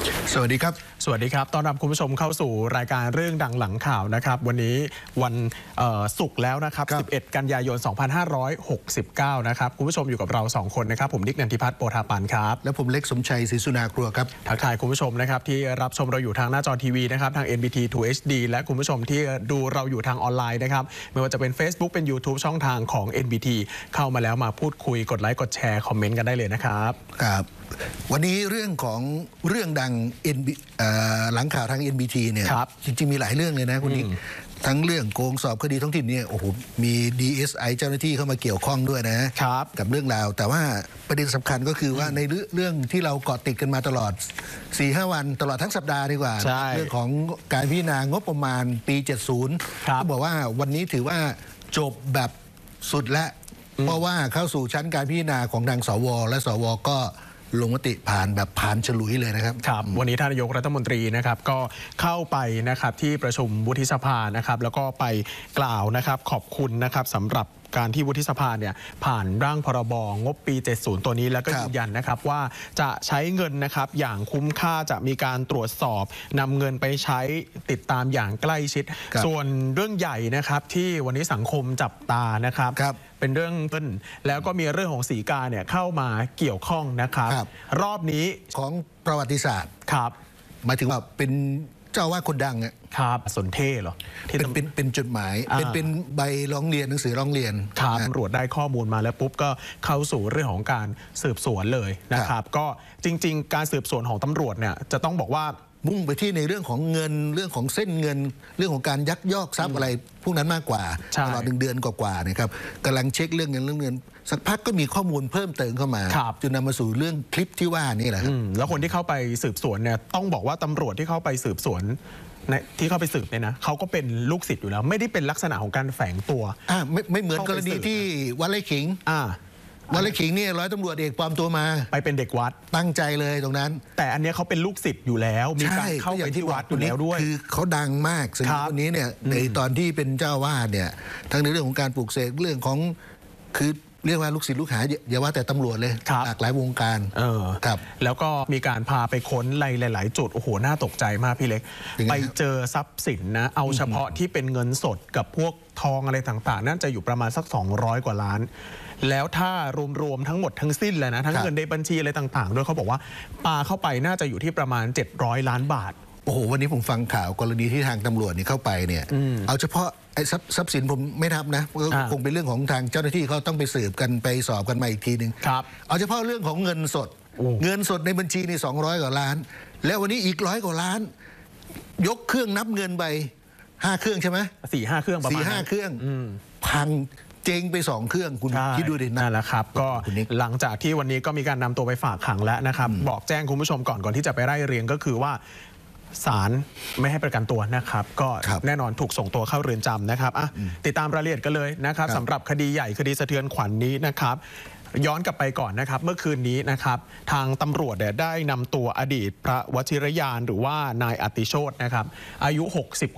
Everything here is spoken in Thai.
สวัสดีครับสวัสดีครับต้อนรับคุณผู้ชมเข้าสู่รายการเรื่องดังหลังข่าวนะครับวันนี้วันศุกร์แล้วนะครับ11 กันยายน 2569 นะครับคุณผู้ชมอยู่กับเรา2คนนะครับผมนิกนันทิพัฒน์โปธาปันครับและผมเล็กสมชัยศรีสุนาครัวครับทักทายคุณผู้ชมนะครับที่รับชมเราอยู่ทางหน้าจอทีวีนะครับทาง NBT 2 HD และคุณผู้ชมที่ดูเราอยู่ทางออนไลน์นะครับไม่ว่าจะเป็น Facebook เป็น YouTube ช่องทางของ NBT เข้ามาแล้วมาพูดคุยกดไลค์กดแชร์คอมเมนต์กันได้เลยนะครับครับวันนี้เรื่องของเรื่องดังหลังข่าวทาง NBT เนี่ยจริงๆมีหลายเรื่องเลยนะคุณนิกทั้งเรื่องโกงสอบคดีท้องถิ่นเนี่ยโอ้โหมี DSI เจ้าหน้าที่เข้ามาเกี่ยวข้องด้วยนะครับกับเรื่องราวแต่ว่าประเด็นสำคัญก็คือว่าในเรื่องที่เราเกาะติดกันมาตลอด 4-5 วันตลอดทั้งสัปดาห์ดีกว่าเรื่องของการพิจารณางบประมาณปี 70ก็บอกว่าวันนี้ถือว่าจบแบบสุดและเพราะว่าเข้าสู่ชั้นการพิจารณาของทางสวและสวก็ลงมติผ่านแบบผ่านฉลุยเลยนะครับครับวันนี้ท่านนายกรัฐมนตรีนะครับก็เข้าไปนะครับที่ประชุมวุฒิสภานะครับแล้วก็ไปกล่าวนะครับขอบคุณนะครับสำหรับการที่วุฒิสภาเนี่ยผ่านร่างพรบงบปี 70 ตัวนี้แล้วก็ยืนยันนะครับว่าจะใช้เงินนะครับอย่างคุ้มค่าจะมีการตรวจสอบนำเงินไปใช้ติดตามอย่างใกล้ชิดส่วนเรื่องใหญ่นะครับที่วันนี้สังคมจับตานะครับเป็นเรื่องต้นแล้วก็มีเรื่องของศรีกาเนี่ยเข้ามาเกี่ยวข้องนะครับรอบนี้ของประวัติศาสตร์ครับหมายถึงว่าเป็นเจ้าว่าคนดังอ่ะครับสนเท่เหรอเป็นจดหมายเป็นใบร้องเรียนหนังสือร้องเรียนครับตำรวจได้ข้อมูลมาแล้วปุ๊บก็เข้าสู่เรื่องของการสืบสวนเลยนะครับก็จริงๆการสืบสวนของตำรวจเนี่ยจะต้องบอกว่ามุ่งไปที่ในเรื่องของเงินเรื่องของเส้นเงินเรื่องของการยักยอกทรัพย์อะไรพวกนั้นมากกว่าตลอด1 เดือนกว่าๆนะครับกำลังเช็คเรื่องเงินสักพักก็มีข้อมูลเพิ่มเติมเข้ามาจนนำมาสู่เรื่องคลิปที่ว่านี่แหละแล้วคนที่เข้าไปสืบสวนเนี่ยต้องบอกว่าตำรวจที่เข้าไปสืบสวนที่เข้าไปสืบเนี่ยนะเขาก็เป็นลูกศิษย์อยู่แล้วไม่ได้เป็นลักษณะของการแฝงตัวไม่เหมือนกรณีที่วัดไร่ขิงวัดไร่ขิงนี่ร้อยตำรวจเอกปลอมตัวมาไปเป็นเด็กวัดตั้งใจเลยตรงนั้นแต่อันนี้เขาเป็นลูกศิษย์อยู่แล้วมีการเข้าไปที่วัดอยู่แล้วด้วยคือเขาดังมากซึ่งคนนี้เนี่ยในตอนที่เป็นเจ้าวาดเนี่ยทั้งในเรื่องของการปลูกเสกเรื่องของคือเรียกว่าลูกศิษย์ลูกหาอย่าว่าแต่ตำรวจเลยหลากหลายวงการครับแล้วก็มีการพาไปค้นหลายๆจุดโอ้โหน่าตกใจมากพี่เล็กไปเจอทรัพย์สินนะเอาเฉพาะที่เป็นเงินสดกับพวกทองอะไรต่างๆนั่นจะอยู่ประมาณสัก200 กว่าล้านแล้วถ้ารวมทั้งหมดทั้งสิ้นเลยนะทั้งเงินในบัญชีอะไรต่างๆด้วยเขาบอกว่าปาเข้าไปน่าจะอยู่ที่ประมาณ700 ล้านบาทโอ้โหวันนี้ผมฟังข่าวกรณีที่ทางตำรวจนี่เข้าไปเนี่ยเอาเฉพาะไอ้ทรัพย์สินผมไม่นับนะคงเป็นเรื่องของทางเจ้าหน้าที่เขาต้องไปสืบกันไปสอบกันมาอีกทีนึงเอาเฉพาะเรื่องของเงินสดในบัญชีนี่200 กว่าล้านแล้ววันนี้อีก100 กว่าล้านยกเครื่องนับเงินไป5 เครื่องใช่ไหม 4-5 เครื่องประมาณ 4-5 เครื่องพังเจ๊งไป2 เครื่องคุณคิดดูดินั่นแหละครับก็หลังจากที่วันนี้ก็มีการนำตัวไปฝากขังแล้วนะครับบอกแจ้งคุณผู้ชมก่อนที่จะไปไล่เรียงก็คือว่าศาลไม่ให้ประกันตัวนะครับก็แน่นอนถูกส่งตัวเข้าเรือนจำนะครับติดตามรายละเอียดกันเลยนะครับสำหรับคดีใหญ่คดีสะเทือนขวัญนี้นะครับย้อนกลับไปก่อนนะครับเมื่อคืนนี้นะครับทางตำรวจได้นำตัวอดีตพระวชิรยานหรือว่านายอติโชตินะครับอายุ